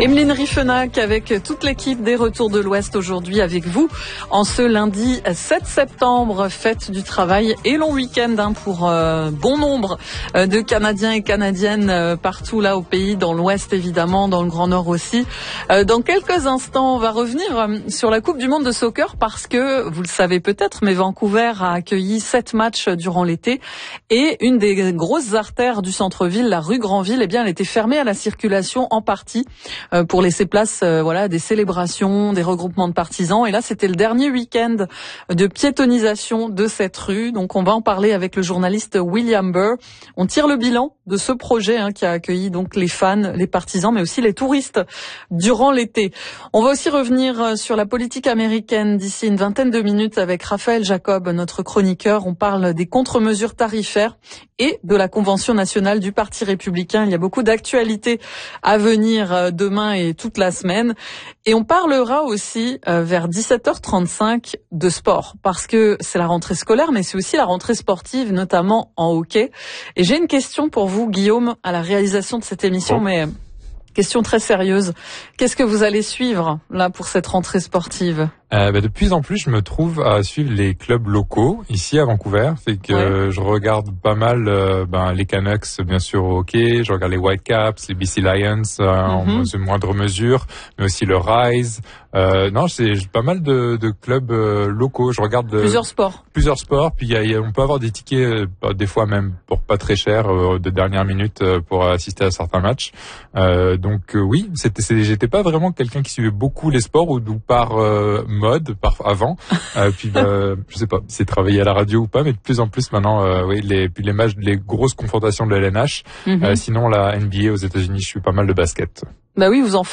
Emeline Riefenach avec toute l'équipe des Retours de l'Ouest aujourd'hui avec vous en ce lundi 7 septembre, fête du travail et long week-end pour bon nombre de Canadiens et Canadiennes partout là au pays, dans l'Ouest évidemment, dans le Grand Nord aussi. Dans quelques instants, on va revenir sur la Coupe du Monde de soccer parce que, vous le savez peut-être, mais Vancouver a accueilli 7 matchs durant l'été et une des grosses artères du centre-ville, la rue Granville, eh bien, elle était fermée à la circulation en partie pour laisser place à des célébrations, des regroupements de partisans. Et là, c'était le dernier week-end de piétonisation de cette rue. Donc, on va en parler avec le journaliste William Burr. On tire le bilan de ce projet qui a accueilli donc les fans, les partisans, mais aussi les touristes durant l'été. On va aussi revenir sur la politique américaine d'ici une vingtaine de minutes avec Raphaël Jacob, notre chroniqueur. On parle des contre-mesures tarifaires et de la Convention nationale du Parti républicain. Il y a beaucoup d'actualités à venir demain et toute la semaine. Et on parlera aussi vers 17h35 de sport, parce que c'est la rentrée scolaire, mais c'est aussi la rentrée sportive, notamment en hockey. Et j'ai une question pour vous, Guillaume, à la réalisation de cette émission, mais question très sérieuse. Qu'est-ce que vous allez suivre là pour cette rentrée sportive ? De plus en plus, je me trouve à suivre les clubs locaux ici à Vancouver. C'est que je regarde pas mal les Canucks, bien sûr, au hockey. Je regarde les Whitecaps, les BC Lions en moindre mesure, mais aussi le Rise. J'ai pas mal de clubs locaux. Je regarde plusieurs sports. Puis on peut avoir des tickets des fois même pour pas très cher de dernière minute pour assister à certains matchs. Oui, j'étais pas vraiment quelqu'un qui suivait beaucoup les sports ou par mode avant. Je sais pas si c'est travaillé à la radio ou pas, mais de plus en plus maintenant, les matchs, les grosses confrontations de la LNH. Sinon, la NBA aux États-Unis, je suis pas mal de basket. Bah oui, vous en